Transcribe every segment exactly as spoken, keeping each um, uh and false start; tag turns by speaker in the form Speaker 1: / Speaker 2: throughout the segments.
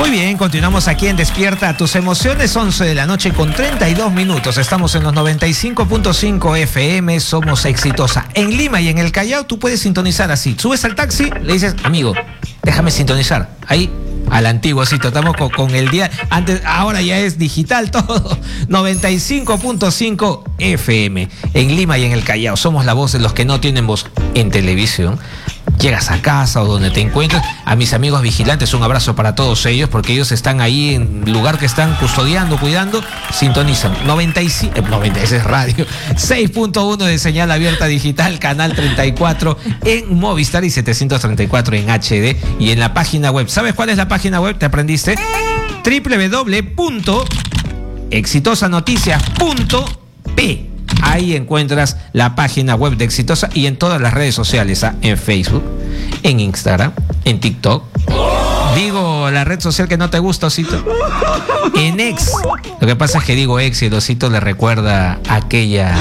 Speaker 1: Muy bien, continuamos aquí en Despierta Tus Emociones, once de la noche con treinta y dos minutos. Estamos en los noventa y cinco punto cinco F M, somos Exitosa. En Lima y en el Callao tú puedes sintonizar así. Subes al taxi, le dices, amigo, déjame sintonizar. Ahí, a la antigua, sí, estamos con, con el día. Antes, ahora ya es digital todo. noventa y cinco punto cinco F M. En Lima y en el Callao. Somos la voz de los que no tienen voz en televisión. Llegas a casa o donde te encuentres, a mis amigos vigilantes, un abrazo para todos ellos, porque ellos están ahí en lugar que están custodiando, cuidando, sintonizan. noventa y cinco, noventa, ese es radio. seis punto uno de señal abierta digital, canal treinta y cuatro en Movistar y setecientos treinta y cuatro en H D y en la página web. ¿Sabes cuál es la página web? ¿Te aprendiste? doble u doble u doble u punto exitosa noticias punto p. Ahí encuentras la página web de Exitosa y en todas las redes sociales, ¿eh? En Facebook, en Instagram, en TikTok. Digo la red social que no te gusta, Osito. En X. Lo que pasa es que digo X y el Osito le recuerda a aquella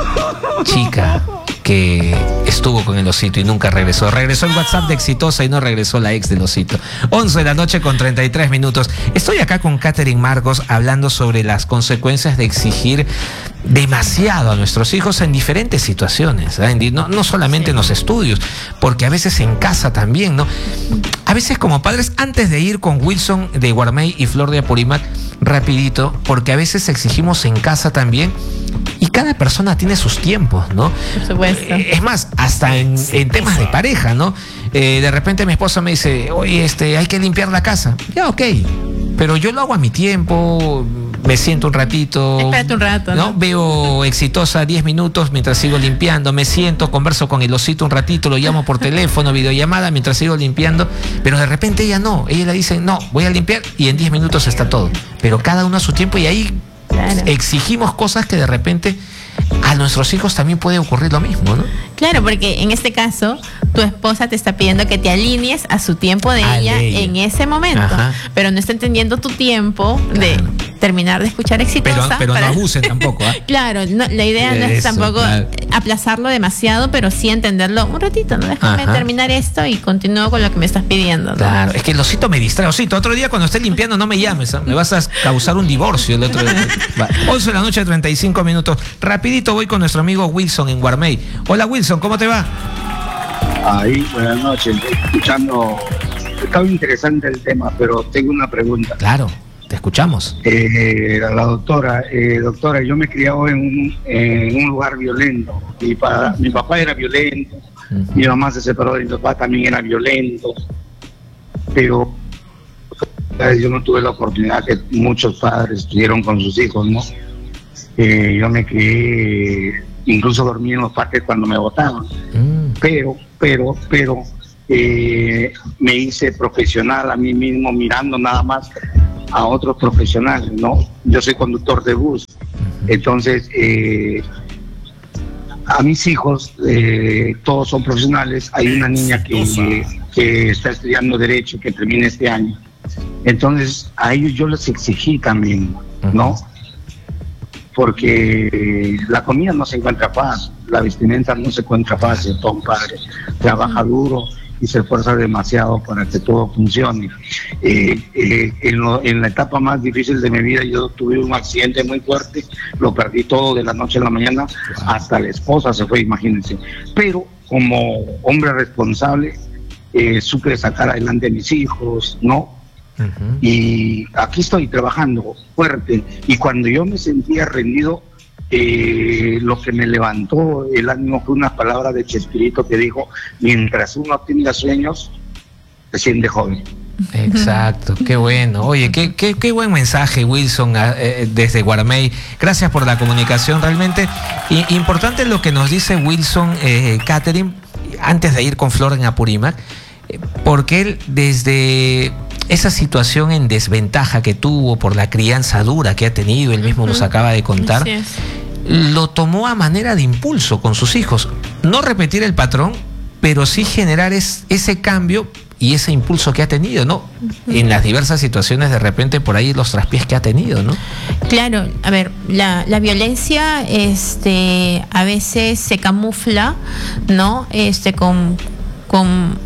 Speaker 1: chica que estuvo con el Osito y nunca regresó. Regresó el WhatsApp de Exitosa y no regresó la ex del Osito. once de la noche con treinta y tres minutos. Estoy acá con Katherine Marcos hablando sobre las consecuencias de exigir demasiado a nuestros hijos en diferentes situaciones, ¿eh? no, no solamente en los estudios, porque a veces en casa también, ¿no? A veces como padres, antes de ir con Wilson de Guarmey y Flor de Apurímac, rapidito, porque a veces exigimos en casa también y cada persona tiene sus tiempos, ¿no?
Speaker 2: Por supuesto.
Speaker 1: Es más, hasta en, en temas de pareja, ¿no? Eh, de repente mi esposa me dice, oye, este, hay que limpiar la casa. Ya, ok, pero yo lo hago a mi tiempo, me siento un ratito.
Speaker 2: Espérate un rato, ¿no?
Speaker 1: ¿no? Veo Exitosa diez minutos mientras sigo limpiando, me siento, converso con el Osito un ratito, lo llamo por teléfono, videollamada mientras sigo limpiando, pero de repente ella no, ella le dice, no, voy a limpiar y en diez minutos está todo. Pero cada uno a su tiempo y ahí claro, exigimos cosas que de repente a nuestros hijos también puede ocurrir lo mismo, ¿no?
Speaker 2: Claro, porque en este caso tu esposa te está pidiendo que te alinees a su tiempo de
Speaker 1: A
Speaker 2: ella,
Speaker 1: ella
Speaker 2: en ese momento.
Speaker 1: Ajá.
Speaker 2: Pero no está entendiendo tu tiempo de
Speaker 1: Claro.
Speaker 2: terminar de escuchar Exitosa.
Speaker 1: Pero, pero
Speaker 2: para...
Speaker 1: no abusen tampoco, ¿eh?
Speaker 2: Claro, no, la idea no es
Speaker 1: Eso,
Speaker 2: tampoco
Speaker 1: claro.
Speaker 2: aplazarlo demasiado, pero sí entenderlo un ratito, ¿no? Déjame
Speaker 1: Ajá.
Speaker 2: terminar esto y continúo con lo que me estás pidiendo, ¿no?
Speaker 1: Claro, es que el Osito me distrae. Osito, otro día cuando esté limpiando no me llames, ¿eh? Me vas a causar un divorcio el otro día. Va. once de la noche, treinta y cinco minutos. Rapidito voy con nuestro amigo Wilson en Guarmey. Hola Wilson, ¿cómo te va?
Speaker 3: Ahí, buenas noches. Escuchando, está muy interesante el tema, pero tengo una pregunta.
Speaker 1: Claro, te escuchamos.
Speaker 3: Eh, a la doctora, eh, doctora, yo me he criado en un, en un lugar violento. Mi, pa, mi papá era violento, uh-huh. Mi mamá se separó de mi papá, también era violento, pero yo no tuve la oportunidad que muchos padres tuvieron con sus hijos, ¿no? Eh, yo me crié, incluso dormí en los parques cuando me botaban, mm. pero, pero, pero eh, me hice profesional a mí mismo mirando nada más a otros profesionales, ¿no? Yo soy conductor de bus, entonces eh, a mis hijos eh, todos son profesionales. Hay una niña que, que está estudiando Derecho, que termina este año, entonces a ellos yo les exigí también, ¿no? Porque la comida no se encuentra fácil, la vestimenta no se encuentra fácil. Todo un padre trabaja duro y se esfuerza demasiado para que todo funcione. Eh, eh, en, lo, en la etapa más difícil de mi vida yo tuve un accidente muy fuerte, lo perdí todo de la noche a la mañana, hasta la esposa se fue, imagínense. Pero como hombre responsable, eh, supe sacar adelante a mis hijos, ¿no? Uh-huh. Y aquí estoy trabajando fuerte, y cuando yo me sentía rendido, eh, lo que me levantó el ánimo fue una palabra de Chespirito que dijo: mientras uno tenga sueños, se siente joven.
Speaker 1: Exacto, qué bueno. Oye, qué, qué, qué buen mensaje, Wilson, eh, desde Guarmey. Gracias por la comunicación, realmente y, importante lo que nos dice Wilson, eh, Katherine, antes de ir con Flor en Apurímac, eh, porque él desde esa situación en desventaja que tuvo por la crianza dura que ha tenido, él mismo nos acaba de contar,
Speaker 2: sí,
Speaker 1: lo tomó a manera de impulso con sus hijos. No repetir el patrón, pero sí generar es, ese cambio y ese impulso que ha tenido, ¿no? Uh-huh. En las diversas situaciones, de repente por ahí los traspiés que ha tenido, ¿no?
Speaker 2: Claro, a ver, la, la violencia este, a veces se camufla, ¿no? Este, con, con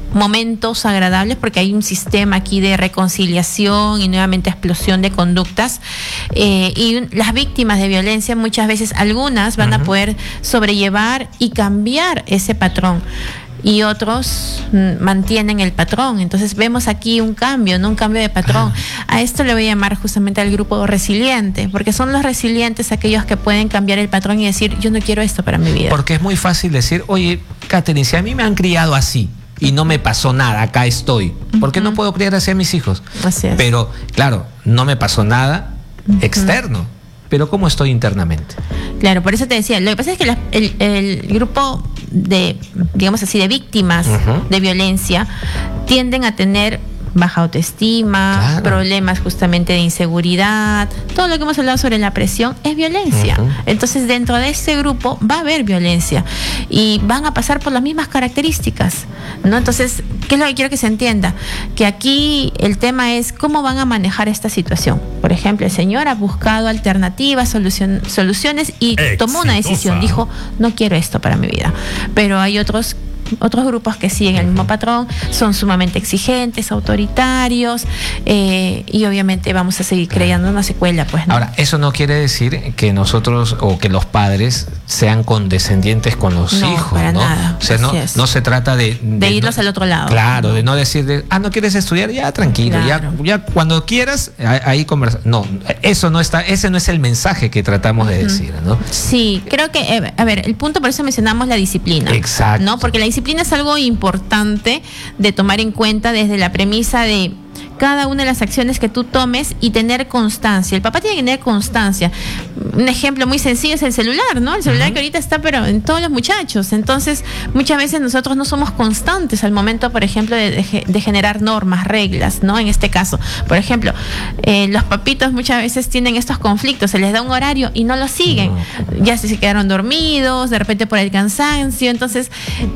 Speaker 2: momentos agradables, porque hay un sistema aquí de reconciliación y nuevamente explosión de conductas, eh, y las víctimas de violencia muchas veces, algunas van uh-huh. a poder sobrellevar y cambiar ese patrón, y otros mm, mantienen el patrón. Entonces vemos aquí un cambio, ¿no? Un cambio de patrón. A esto le voy a llamar justamente al grupo resiliente, porque son los resilientes aquellos que pueden cambiar el patrón y decir, yo no quiero esto para mi vida.
Speaker 1: Porque es muy fácil decir, oye, Katherine, si a mí me han criado así y no me pasó nada, acá estoy, ¿por qué uh-huh. no puedo criar así a mis hijos?
Speaker 2: Así es.
Speaker 1: Pero, claro, no me pasó nada uh-huh. externo, pero ¿cómo estoy internamente?
Speaker 2: Claro, por eso te decía, lo que pasa es que la, el, el grupo de, digamos así, de víctimas uh-huh. de violencia tienden a tener baja autoestima, claro. problemas justamente de inseguridad, todo lo que hemos hablado sobre la presión es violencia. Uh-huh. Entonces dentro de ese grupo va a haber violencia y van a pasar por las mismas características, ¿no? Entonces, ¿qué es lo que quiero que se entienda? Que aquí el tema es cómo van a manejar esta situación. Por ejemplo, el señor ha buscado alternativas, solucion, soluciones y Exitosa. tomó una decisión, dijo, no quiero esto para mi vida. Pero hay otros otros grupos que siguen el mismo patrón, son sumamente exigentes, autoritarios, eh, y obviamente vamos a seguir creando una secuela, pues, ¿no?
Speaker 1: Ahora, eso no quiere decir que nosotros o que los padres sean condescendientes con los
Speaker 2: no,
Speaker 1: hijos,
Speaker 2: para
Speaker 1: ¿no?
Speaker 2: nada.
Speaker 1: O sea, no, no se trata de,
Speaker 2: de, de irnos no, al otro lado.
Speaker 1: Claro, ¿no? De no decir, de, ah, no quieres estudiar, ya tranquilo, claro. ya, ya cuando quieras, ahí conversa. No, eso no está, ese no es el mensaje que tratamos uh-huh. de decir, ¿no?
Speaker 2: Sí, creo que, eh, a ver, el punto, por eso mencionamos la disciplina.
Speaker 1: Exacto.
Speaker 2: ¿No? Porque la disciplina es algo importante de tomar en cuenta desde la premisa de cada una de las acciones que tú tomes y tener constancia. El papá tiene que tener constancia. Un ejemplo muy sencillo es el celular, ¿no? El celular uh-huh. que ahorita está pero en todos los muchachos. Entonces, muchas veces nosotros no somos constantes al momento, por ejemplo, de, de, de generar normas, reglas, ¿no? En este caso, por ejemplo, eh, los papitos muchas veces tienen estos conflictos, se les da un horario y no lo siguen. Uh-huh. Ya se quedaron dormidos, de repente por el cansancio, entonces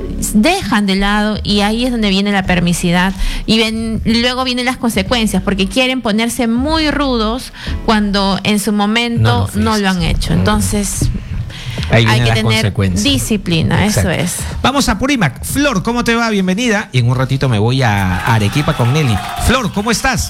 Speaker 2: dejan de lado y ahí es donde viene la permisidad y ven, luego vienen las consecuencias, porque quieren ponerse muy rudos cuando en su momento no lo, no lo han hecho. Entonces
Speaker 1: ahí
Speaker 2: hay que tener disciplina. Exacto. Eso es.
Speaker 1: Vamos a Purímac. Flor, ¿cómo te va? Bienvenida. Y en un ratito me voy a Arequipa con Nelly. Flor, ¿cómo estás?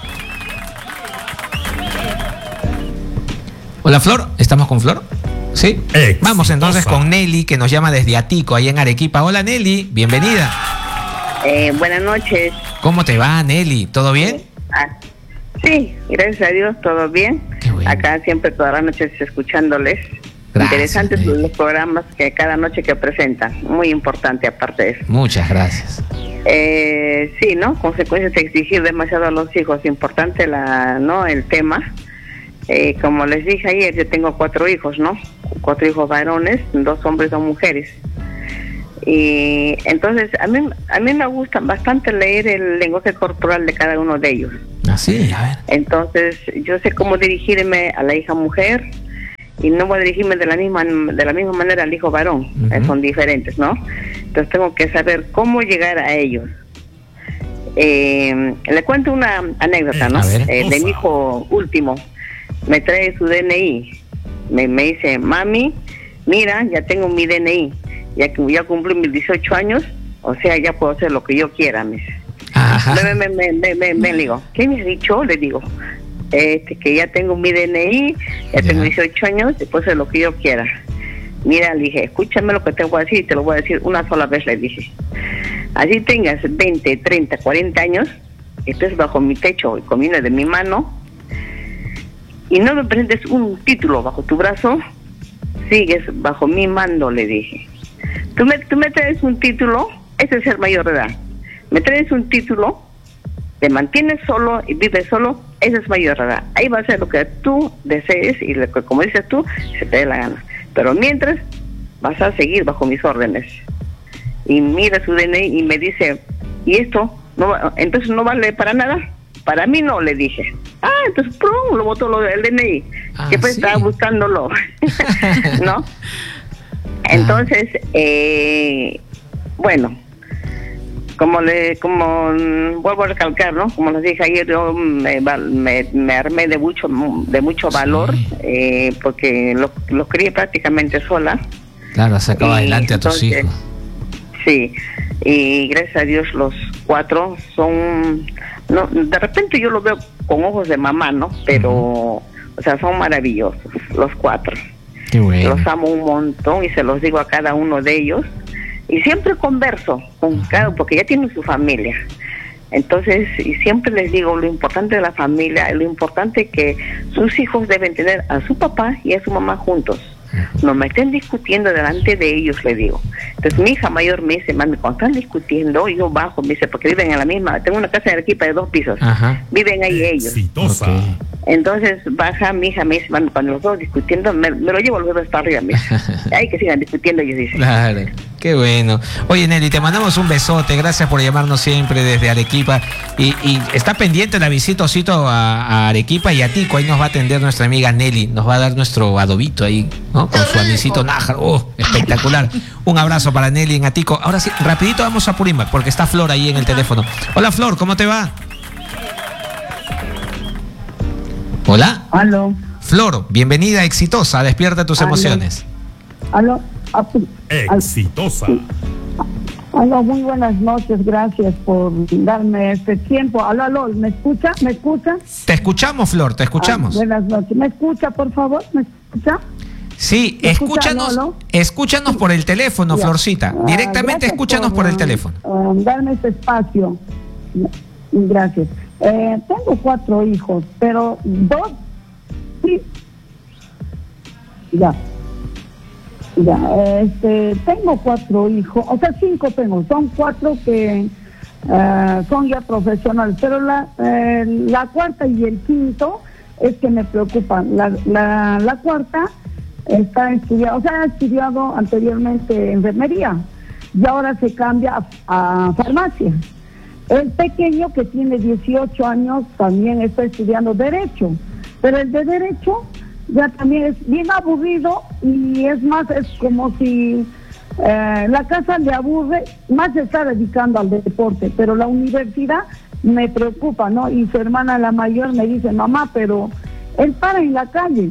Speaker 1: Hola, Flor. ¿Estamos con Flor? ¿Sí? Exitosa. Vamos entonces con Nelly, que nos llama desde Atico, ahí en Arequipa. Hola, Nelly. Bienvenida.
Speaker 4: Eh, buenas noches.
Speaker 1: ¿Cómo te va, Nelly? ¿Todo bien?
Speaker 4: Ah, sí, gracias a Dios, todo bien.
Speaker 1: Qué bueno.
Speaker 4: Acá siempre todas las noches escuchándoles. Gracias, interesantes Nelly. Los programas que cada noche que presentan. Muy importante aparte de eso.
Speaker 1: Muchas gracias.
Speaker 4: Eh, sí, ¿no? Consecuencias de exigir demasiado a los hijos. Importante la, ¿no? El tema. Eh, como les dije ayer, yo tengo cuatro hijos, ¿no? Cuatro hijos varones, dos hombres, dos mujeres. Y entonces a mí a mí me gusta bastante leer el lenguaje corporal de cada uno de ellos.
Speaker 1: Así, a ver.
Speaker 4: Entonces yo sé cómo dirigirme a la hija mujer y no voy a dirigirme de la misma de la misma manera al hijo varón. Uh-huh. eh, son diferentes, ¿no? Entonces tengo que saber cómo llegar a ellos. Eh, le cuento una anécdota, ¿no? Ver, eh, de mi hijo último. Me trae su D N I. Me, me dice, mami, mira, ya tengo mi D N I. Ya que ya cumplí mis dieciocho años, o sea, ya puedo hacer lo que yo quiera, mis. Me, me, me, me, me, me digo, ¿qué me has dicho? Le digo, este, que ya tengo mi D N I, ya, ya tengo dieciocho años, y puedo hacer lo que yo quiera. Mira, le dije, escúchame lo que te voy a decir, y te lo voy a decir una sola vez, le dije. Así tengas veinte, treinta, cuarenta años, estés bajo mi techo y comiendo de mi mano, y no me presentes un título bajo tu brazo, sigues bajo mi mando, le dije. Tú me, tú me traes un título, ese es ser mayor de edad. Me traes un título, te mantienes solo y vives solo, ese es mayor de edad. Ahí va a ser lo que tú desees y lo que, como dices tú, se te dé la gana. Pero mientras, vas a seguir bajo mis órdenes. Y mira su D N I y me dice, ¿y esto? No, entonces no vale para nada. Para mí no, le dije. Ah, entonces, ¡prum!, lo botó lo del D N I. Ah, que pues sí. Estaba buscándolo. ¿No? Entonces, eh, bueno, como le, como mm, vuelvo a recalcar, ¿no? Como les dije ayer, yo me, me, me armé de mucho, de mucho valor, sí. eh, porque lo, lo crié prácticamente sola.
Speaker 1: Claro, sacaba adelante a tus hijos.
Speaker 4: Sí, y gracias a Dios los cuatro son, no, de repente yo los veo con ojos de mamá, ¿no? Pero, uh-huh. o sea, son maravillosos, los cuatro.
Speaker 1: Qué bueno.
Speaker 4: Los amo un montón y se los digo a cada uno de ellos. Y siempre converso con uh-huh. cada, porque ya tienen su familia. Entonces, y siempre les digo, lo importante de la familia, lo importante es que sus hijos deben tener a su papá y a su mamá juntos. No me estén discutiendo delante de ellos, le digo. Entonces mi hija mayor me dice, mami, cuando están discutiendo, yo bajo, me dice, porque viven en la misma, tengo una casa de Arequipa de dos pisos, Ajá. viven ahí ellos.
Speaker 5: Okay.
Speaker 4: Entonces baja mi hija, me dice, mami, cuando los dos discutiendo, me, me lo llevo los dos hasta arriba, me dice. Hay que sigan discutiendo, ellos dicen.
Speaker 1: Claro, qué bueno. Oye, Nelly, te mandamos un besote, gracias por llamarnos siempre desde Arequipa. Y, y está pendiente la visita Osito a, a Arequipa y a Tico, ahí nos va a atender nuestra amiga Nelly, nos va a dar nuestro adobito ahí, ¿no? Con su anisito nájar, oh, espectacular. Un abrazo para Nelly en Atico. Ahora sí, rapidito vamos a Purímac, porque está Flor ahí en el teléfono. Hola Flor, ¿cómo te va? Hola.
Speaker 6: Aló.
Speaker 1: Flor, bienvenida, exitosa, despierta tus
Speaker 6: aló.
Speaker 1: emociones.
Speaker 6: Aló.
Speaker 5: Exitosa.
Speaker 6: Aló, muy buenas noches, gracias por darme este tiempo. Aló, aló, ¿me escucha? ¿Me escucha?
Speaker 1: Te escuchamos, Flor, te escuchamos.
Speaker 6: Ah, buenas noches. ¿Me escucha, por favor? ¿Me escucha?
Speaker 1: Sí,
Speaker 6: ¿Me
Speaker 1: escúchanos,
Speaker 6: escucha, no, no?
Speaker 1: escúchanos por el teléfono, ya. Florcita. Directamente uh, escúchanos por, por el teléfono.
Speaker 6: Uh, darme este espacio. Gracias. Eh, tengo cuatro hijos, pero dos, sí. Ya. Ya, este, tengo cuatro hijos, o sea, cinco tengo, son cuatro que uh, son ya profesionales, pero la, eh, la cuarta y el quinto es que me preocupan. La, la, la cuarta está estudiando, o sea, ha estudiado anteriormente enfermería y ahora se cambia a, a farmacia. El pequeño, que tiene dieciocho años, también está estudiando Derecho, pero el de Derecho ya también es bien aburrido y es más, es como si eh, la casa le aburre, más se está dedicando al deporte, pero la universidad me preocupa, ¿no? Y su hermana, la mayor, me dice, mamá, pero él para en la calle.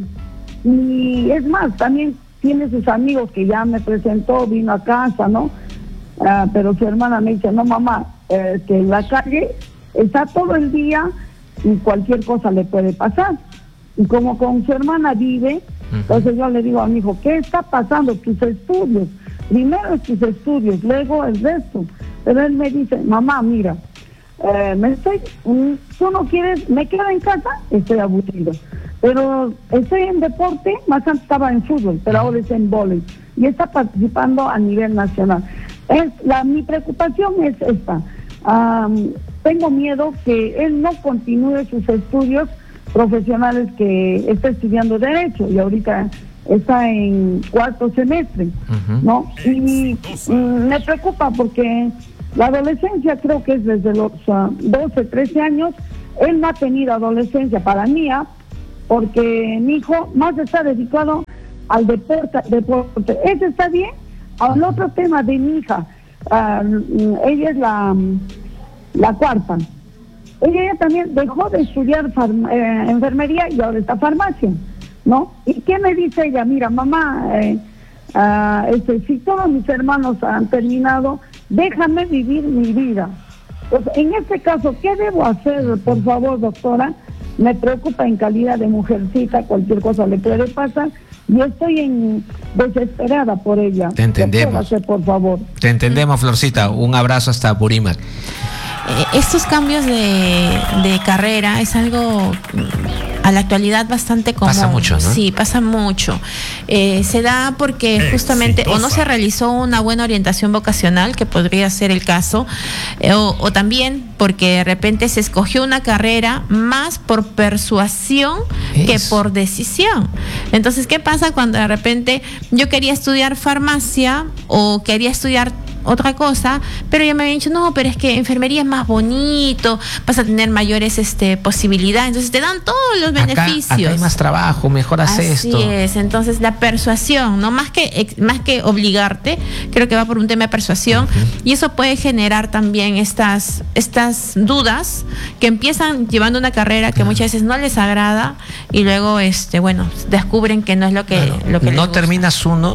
Speaker 6: Y es más, también tiene sus amigos que ya me presentó, vino a casa, ¿no? Uh, pero su hermana me dice, no, mamá, eh, que en la calle está todo el día y cualquier cosa le puede pasar. Y como con su hermana vive, uh-huh. entonces yo le digo a mi hijo, ¿qué está pasando? Tus estudios. Primero tus estudios, luego el resto. Pero él me dice, mamá, mira, eh, me estoy, um, tú no quieres, me quedo en casa, estoy aburrido. Pero estoy en deporte, más antes estaba en fútbol, pero ahora es en vóley. Y está participando a nivel nacional. Es la, mi preocupación es esta. Um, tengo miedo que él no continúe sus estudios profesionales, que está estudiando Derecho y ahorita está en cuarto semestre, uh-huh. ¿no? Y mm, me preocupa porque la adolescencia creo que es desde los uh, doce, trece años. Él no ha tenido adolescencia para mí, ¿eh? Porque mi hijo más está dedicado al deporte. deporte. Ese está bien. Al otro tema de mi hija, uh, ella es la, la cuarta. Ella ya también dejó de estudiar farma, eh, enfermería y ahora está farmacia, ¿no? ¿Y qué me dice ella? Mira, mamá, eh, uh, este, si todos mis hermanos han terminado, déjame vivir mi vida. Pues, en este caso, ¿qué debo hacer, por favor, doctora? Me preocupa en calidad de mujercita, cualquier cosa le puede pasar. Yo estoy en desesperada por ella.
Speaker 1: Te entendemos.
Speaker 6: Hacer, por favor.
Speaker 1: Te entendemos, Florcita. Un abrazo hasta Purímac.
Speaker 2: Eh, estos cambios de, de carrera es algo a la actualidad bastante común.
Speaker 1: Pasa mucho, ¿no?
Speaker 2: Sí, pasa mucho. Eh, se da porque justamente Exitosa. o no se realizó una buena orientación vocacional, que podría ser el caso, eh, o, o también porque de repente se escogió una carrera más por persuasión Eso. que por decisión. Entonces, ¿qué pasa cuando de repente yo quería estudiar farmacia o quería estudiar otra cosa, pero ya me habían dicho, no, pero es que enfermería es más bonito, vas a tener mayores este, posibilidades, entonces te dan todos los beneficios.
Speaker 1: Acá, acá hay más trabajo, mejoras
Speaker 2: Así
Speaker 1: esto.
Speaker 2: Así es, entonces la persuasión, no más que más que obligarte, creo que va por un tema de persuasión, uh-huh. y eso puede generar también estas, estas dudas que empiezan llevando una carrera que uh-huh. muchas veces no les agrada y luego este, bueno, descubren que no es lo que,
Speaker 1: bueno,
Speaker 2: lo que
Speaker 1: no
Speaker 2: les gusta.
Speaker 1: Terminas uno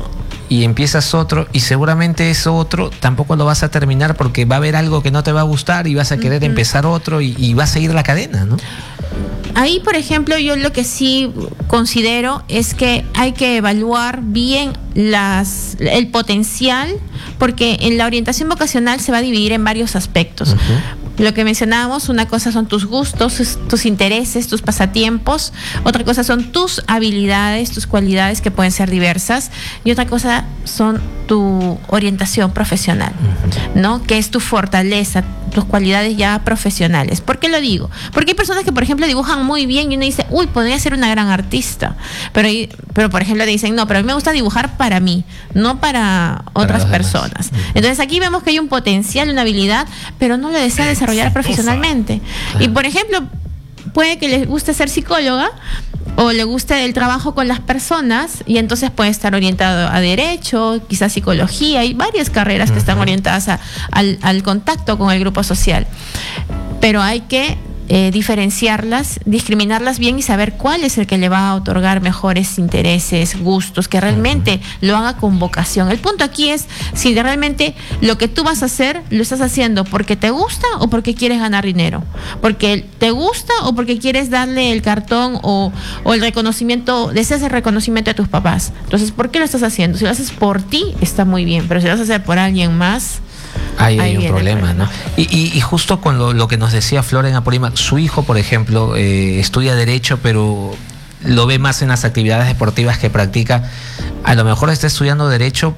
Speaker 1: y empiezas otro y seguramente eso otro tampoco lo vas a terminar porque va a haber algo que no te va a gustar y vas a querer uh-huh. empezar otro y, y va a seguir la cadena, ¿no?
Speaker 2: Ahí, por ejemplo, yo lo que sí considero es que hay que evaluar bien las, el potencial, porque en la orientación vocacional se va a dividir en varios aspectos. Uh-huh. Lo que mencionábamos, una cosa son tus gustos, tus intereses, tus pasatiempos, otra cosa son tus habilidades, tus cualidades que pueden ser diversas, y otra cosa son tu orientación profesional, uh-huh. ¿no? Que es tu fortaleza, tus cualidades ya profesionales. ¿Por qué lo digo? Porque hay personas que, por ejemplo, dibujan muy bien y uno dice, uy, podría ser una gran artista, pero, pero por ejemplo, dicen, no, pero a mí me gusta dibujar para mí, no para otras para personas. Uh-huh. Entonces aquí vemos que hay un potencial, una habilidad, pero no lo desea desarrollar profesionalmente. Y por ejemplo, puede que les guste ser psicóloga o le guste el trabajo con las personas y entonces puede estar orientado a derecho, quizás psicología. Hay varias carreras que uh-huh. están orientadas a, al, al contacto con el grupo social, pero hay que Eh, diferenciarlas, discriminarlas bien y saber cuál es el que le va a otorgar mejores intereses, gustos, que realmente lo haga con vocación. El punto aquí es si realmente lo que tú vas a hacer lo estás haciendo porque te gusta o porque quieres ganar dinero, porque te gusta o porque quieres darle el cartón o, o el reconocimiento, deseas el reconocimiento de tus papás. Entonces, ¿por qué lo estás haciendo? Si lo haces por ti, está muy bien, pero si lo vas a hacer por alguien más,
Speaker 1: Ahí hay un problema, ¿no? Y, y, y justo con lo, lo que nos decía Flor en Apurímac, su hijo, por ejemplo, eh, estudia Derecho, pero lo ve más en las actividades deportivas que practica. A lo mejor está estudiando Derecho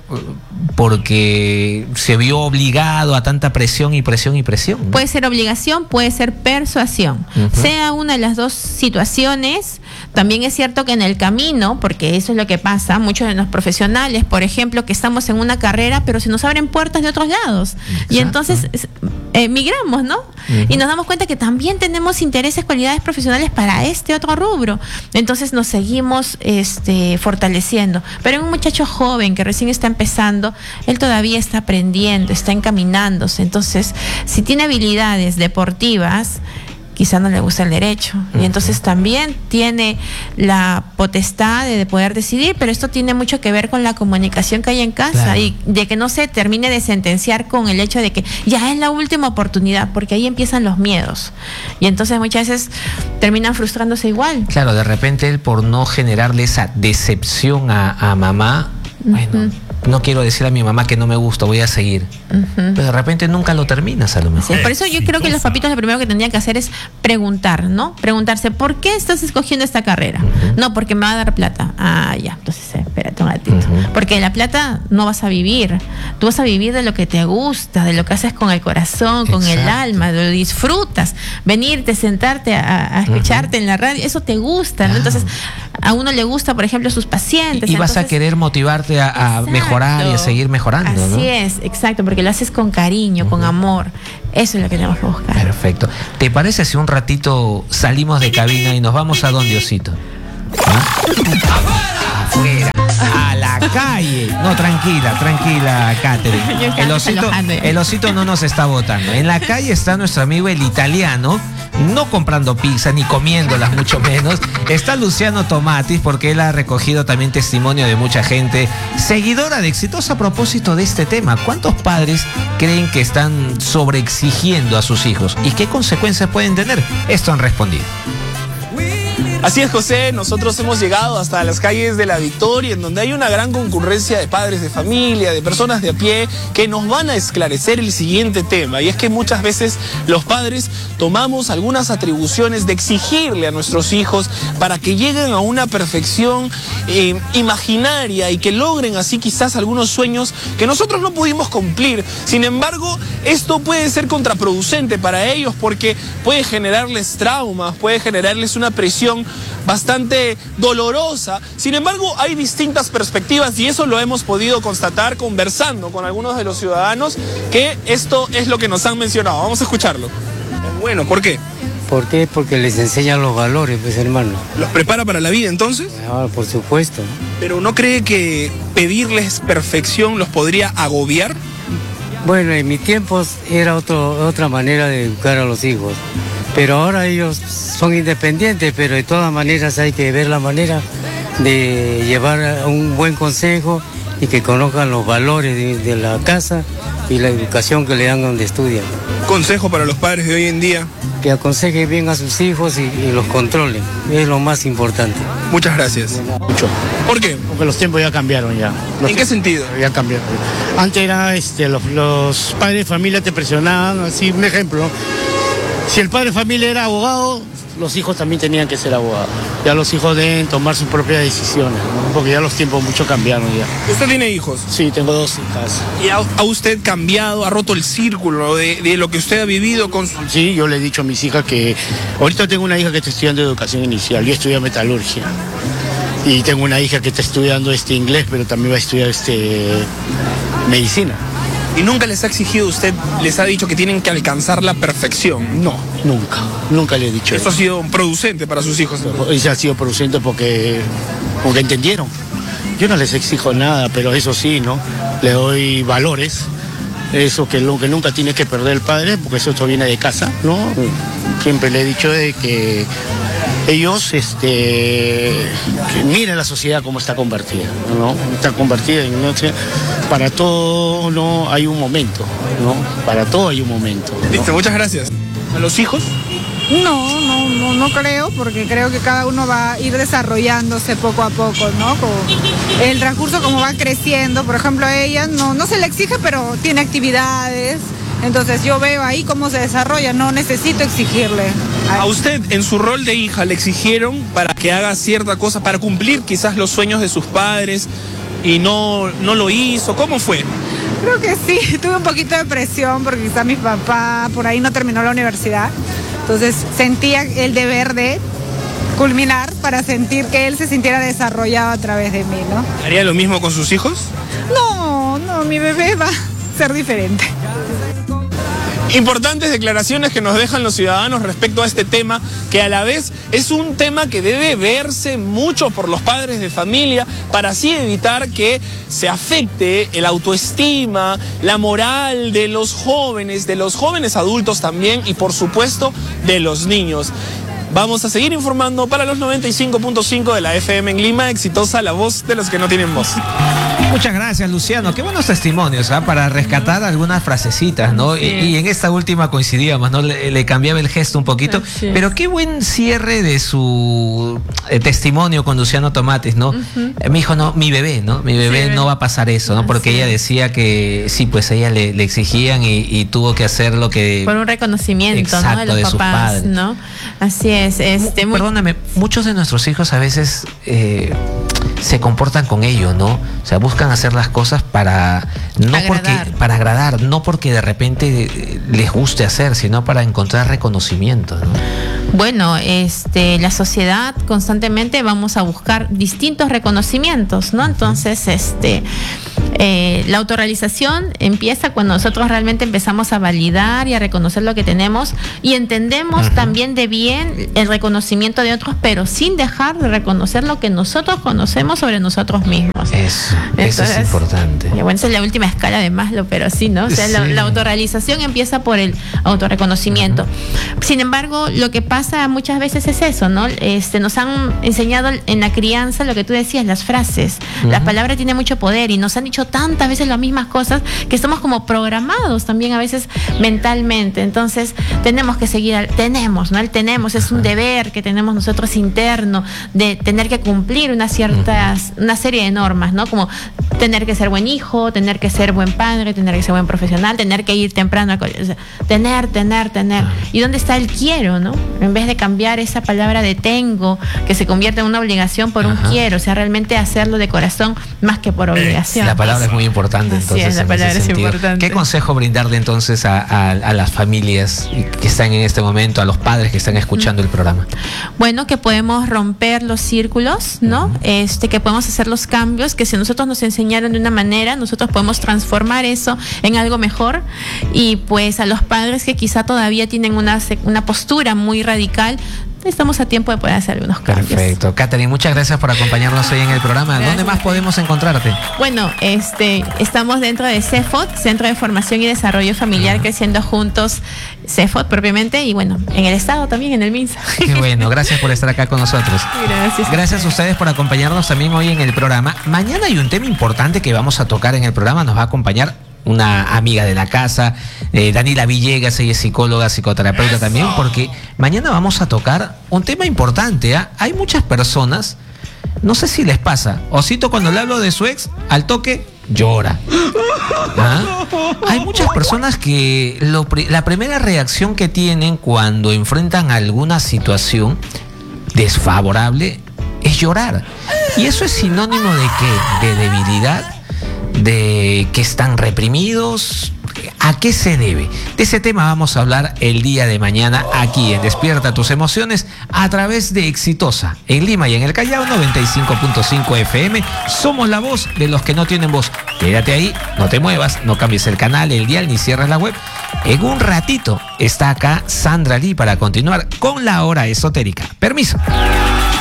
Speaker 1: porque se vio obligado a tanta presión y presión y presión, ¿no?
Speaker 2: Puede ser obligación, puede ser persuasión. Uh-huh. Sea una de las dos situaciones. También es cierto que en el camino, porque eso es lo que pasa, muchos de los profesionales, por ejemplo, que estamos en una carrera, pero se nos abren puertas de otros lados. Exacto. Y entonces eh, migramos, ¿no? Uh-huh. Y nos damos cuenta que también tenemos intereses, cualidades profesionales para este otro rubro. Entonces nos seguimos este, fortaleciendo. Pero en un muchacho joven que recién está empezando, él todavía está aprendiendo, está encaminándose. Entonces, si tiene habilidades deportivas, quizá no le gusta el derecho, uh-huh. y entonces también tiene la potestad de, de poder decidir, pero esto tiene mucho que ver con la comunicación que hay en casa, claro. y de que no se termine de sentenciar con el hecho de que ya es la última oportunidad, porque ahí empiezan los miedos, y entonces muchas veces terminan frustrándose igual.
Speaker 1: Claro, de repente él, por no generarle esa decepción a, a mamá, uh-huh. bueno, no quiero decir a mi mamá que no me gusta, voy a seguir. Uh-huh. Pero de repente nunca lo terminas, a lo mejor.
Speaker 2: Sí, por eso yo creo que los papitos lo primero que tendrían que hacer es preguntar, ¿no? Preguntarse, ¿por qué estás escogiendo esta carrera? Uh-huh. No, porque me va a dar plata. Ah, ya, entonces espérate un ratito. Uh-huh. Porque la plata no vas a vivir. Tú vas a vivir de lo que te gusta, de lo que haces con el corazón, con Exacto. el alma, lo disfrutas. Venirte, sentarte a, a escucharte uh-huh. en la radio, eso te gusta, ¿no? Entonces, a uno le gusta, por ejemplo, sus pacientes.
Speaker 1: Y, y vas
Speaker 2: entonces,
Speaker 1: a querer motivarte a, a mejorar y a seguir mejorando,
Speaker 2: Así
Speaker 1: ¿no?
Speaker 2: es, exacto, porque lo haces con cariño, uh-huh. con amor. Eso es lo que tenemos que buscar.
Speaker 1: Perfecto. ¿Te parece si un ratito salimos de cabina y nos vamos a dónde, Osito? ¿Ah? Afuera. A la calle. No, tranquila, tranquila, Catherine. El osito, el osito no nos está botando. En la calle está nuestro amigo el italiano, no comprando pizza ni comiéndolas, mucho menos. Está Luciano Tomatis, porque él ha recogido también testimonio de mucha gente seguidora de Exitosa a propósito de este tema. ¿Cuántos padres creen que están sobreexigiendo a sus hijos? ¿Y qué consecuencias pueden tener? Esto han respondido.
Speaker 7: Así es, José, nosotros hemos llegado hasta las calles de La Victoria, en donde hay una gran concurrencia de padres de familia, de personas de a pie, que nos van a esclarecer el siguiente tema. Y es que muchas veces los padres tomamos algunas atribuciones de exigirle a nuestros hijos para que lleguen a una perfección eh, imaginaria y que logren así quizás algunos sueños que nosotros no pudimos cumplir. Sin embargo, esto puede ser contraproducente para ellos porque puede generarles traumas, puede generarles una presión bastante dolorosa. Sin embargo, hay distintas perspectivas y eso lo hemos podido constatar conversando con algunos de los ciudadanos, que esto es lo que nos han mencionado. Vamos a escucharlo. Bueno, ¿por qué?
Speaker 8: ¿Por qué? Porque les enseñan los valores, pues, hermano.
Speaker 7: ¿Los prepara para la vida, entonces?
Speaker 8: Ah, por supuesto.
Speaker 7: ¿Pero no cree que pedirles perfección los podría agobiar?
Speaker 8: Bueno, en mis tiempos era otro, otra manera de educar a los hijos. Pero ahora ellos son independientes, pero de todas maneras hay que ver la manera de llevar un buen consejo y que conozcan los valores de, de la casa y la educación que le dan donde estudian.
Speaker 7: Consejo para los padres de hoy en día.
Speaker 8: Que aconsejen bien a sus hijos y, y los controlen, es lo más importante.
Speaker 7: Muchas gracias.
Speaker 9: Mucho.
Speaker 7: ¿Por qué?
Speaker 9: Porque los tiempos ya cambiaron ya. Los
Speaker 7: ¿En qué sentido?
Speaker 9: Ya cambiaron. Antes era, este, los, los padres de familia te presionaban, así, un ejemplo. Si el padre de familia era abogado, los hijos también tenían que ser abogados. Ya los hijos deben tomar sus propias decisiones, ¿no? Porque ya los tiempos mucho cambiaron ya.
Speaker 7: ¿Usted tiene hijos?
Speaker 9: Sí, tengo dos hijas.
Speaker 7: ¿Y ha, ha usted cambiado, ha roto el círculo de, de lo que usted ha vivido con su...
Speaker 9: Sí, yo le he dicho a mis hijas que... Ahorita tengo una hija que está estudiando educación inicial, yo estudio metalurgia. Y tengo una hija que está estudiando este inglés, pero también va a estudiar este medicina.
Speaker 7: ¿Y nunca les ha exigido usted, les ha dicho que tienen que alcanzar la perfección?
Speaker 9: No, nunca, nunca le he dicho
Speaker 7: eso. ¿Eso
Speaker 9: eso.
Speaker 7: ha sido producente para sus hijos?
Speaker 9: Eso ha sido producente porque, porque entendieron. Yo no les exijo nada, pero eso sí, ¿no? Le doy valores, eso que, lo que nunca tiene que perder el padre, porque eso viene de casa, ¿no? Siempre le he dicho de que ellos, este, que miren la sociedad cómo está convertida, ¿no? Está convertida en, no sé, para todo no hay un momento, ¿no? Para todo hay un momento, ¿no?
Speaker 7: Listo, muchas gracias. ¿A los hijos?
Speaker 10: No, no, no, no creo, porque creo que cada uno va a ir desarrollándose poco a poco, ¿no? Como el transcurso como va creciendo, por ejemplo, a ella no, no se le exige, pero tiene actividades. Entonces yo veo ahí cómo se desarrolla, no necesito exigirle.
Speaker 7: ¿A usted en su rol de hija le exigieron para que haga cierta cosa, para cumplir quizás los sueños de sus padres y no, no lo hizo? ¿Cómo fue?
Speaker 10: Creo que sí, tuve un poquito de presión porque quizá mi papá por ahí no terminó la universidad. Entonces sentía el deber de culminar para sentir que él se sintiera desarrollado a través de mí, ¿no?
Speaker 7: ¿Haría lo mismo con sus hijos?
Speaker 10: No, no, mi bebé va a ser diferente.
Speaker 7: Importantes declaraciones que nos dejan los ciudadanos respecto a este tema, que a la vez es un tema que debe verse mucho por los padres de familia para así evitar que se afecte el autoestima, la moral de los jóvenes, de los jóvenes adultos también y por supuesto de los niños. Vamos a seguir informando para los noventa y cinco punto cinco de la F M en Lima, exitosa la voz de los que no tienen voz.
Speaker 1: Muchas gracias, Luciano. Qué buenos testimonios, ¿eh? Para rescatar algunas frasecitas, ¿no? Sí. Y, y en esta última coincidíamos, ¿no? Le, le cambiaba el gesto un poquito. Sí. Pero qué buen cierre de su eh, testimonio con Luciano Tomatis, ¿no? Uh-huh. eh, mi hijo, no, mi bebé, ¿no? Mi bebé sí. no va a pasar eso, ¿no? Porque sí. ella decía que sí, pues a ella le, le exigían y, y tuvo que hacer lo que...
Speaker 2: Por un reconocimiento,
Speaker 1: exacto,
Speaker 2: ¿no? De los
Speaker 1: de
Speaker 2: papás,
Speaker 1: sus padres,
Speaker 2: ¿no? Así es. Este, muy...
Speaker 1: Perdóname, muchos de nuestros hijos a veces... Eh, se comportan con ello, ¿no? O sea, buscan hacer las cosas para no
Speaker 2: agradar.
Speaker 1: porque para agradar, no porque de repente les guste hacer, sino para encontrar reconocimiento, ¿no?
Speaker 2: Bueno, este, la sociedad constantemente vamos a buscar distintos reconocimientos, ¿no? Entonces, este, eh, la autorrealización empieza cuando nosotros realmente empezamos a validar y a reconocer lo que tenemos y entendemos uh-huh. también de bien el reconocimiento de otros, pero sin dejar de reconocer lo que nosotros conocemos sobre nosotros mismos.
Speaker 1: Eso, Entonces, eso es importante.
Speaker 2: Bueno, esa es la última escala de Maslow, pero sí, ¿no? O sea, sí. la, la autorrealización empieza por el autorreconocimiento. Uh-huh. Sin embargo, lo que pasa muchas veces es eso, ¿no? Este, nos han enseñado en la crianza lo que tú decías, las frases. Uh-huh. La palabra tiene mucho poder y nos han dicho tantas veces las mismas cosas que estamos como programados también a veces mentalmente. Entonces, tenemos que seguir, tenemos, ¿no? El tenemos es un deber que tenemos nosotros interno de tener que cumplir una cierta una serie de normas, ¿no? Como tener que ser buen hijo, tener que ser buen padre, tener que ser buen profesional, tener que ir temprano a colegio, o sea, tener, tener, tener. ¿Y dónde está el quiero, no? En vez de cambiar esa palabra de tengo, que se convierte en una obligación por Ajá. un quiero, o sea, realmente hacerlo de corazón más que por obligación.
Speaker 1: La palabra es muy importante, entonces.
Speaker 2: Sí, la palabra es importante.
Speaker 1: ¿Qué consejo brindarle entonces a, a, a las familias que están en este momento, a los padres que están escuchando uh-huh. el programa?
Speaker 2: Bueno, que podemos romper los círculos, ¿no? Uh-huh. Este, que podemos hacer los cambios, que si nosotros nos enseñaron de una manera, nosotros podemos transformar eso en algo mejor. Y pues a los padres que quizá todavía tienen una, una postura muy radical, estamos a tiempo de poder hacer algunos cambios.
Speaker 1: Perfecto. Katherine, muchas gracias por acompañarnos hoy en el programa.
Speaker 2: Gracias.
Speaker 1: ¿Dónde más podemos encontrarte?
Speaker 2: Bueno, este, estamos dentro de C E F O D, Centro de Formación y Desarrollo Familiar, uh-huh. Creciendo Juntos, C E F O D propiamente, y bueno, en el Estado también, en el MINSA.
Speaker 1: Qué bueno, gracias por estar acá con nosotros.
Speaker 2: Gracias.
Speaker 1: Gracias a ustedes por acompañarnos también hoy en el programa. Mañana hay un tema importante que vamos a tocar en el programa, nos va a acompañar una amiga de la casa, eh, Danila Villegas, ella es psicóloga, psicoterapeuta también, porque mañana vamos a tocar un tema importante, ¿eh? Hay muchas personas, no sé si les pasa, Osito cuando le hablo de su ex, al toque llora. ¿Ah? Hay muchas personas que lo, la primera reacción que tienen cuando enfrentan alguna situación desfavorable es llorar. Y eso es sinónimo de ¿qué? De debilidad, de que están reprimidos. ¿A qué se debe? De ese tema vamos a hablar el día de mañana aquí en Despierta tus Emociones a través de Exitosa en Lima y en el Callao noventa y cinco punto cinco F M. Somos la voz de los que no tienen voz. Quédate ahí, no te muevas, no cambies el canal, el dial ni cierres la web. En un ratito está acá Sandra Lee para continuar con la hora esotérica. Permiso.